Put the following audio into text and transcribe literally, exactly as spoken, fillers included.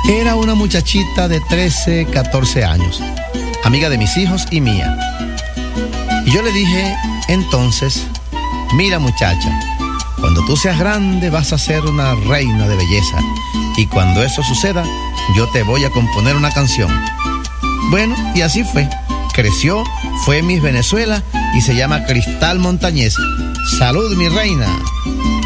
Era una muchachita de trece, catorce años, amiga de mis hijos y mía. Y yo le dije entonces: mira, muchacha, cuando tú seas grande vas a ser una reina de belleza, y cuando eso suceda yo te voy a componer una canción. Bueno, y así fue. Creció, fue Miss Venezuela y se llama Cristal Montañez. ¡Salud, mi reina!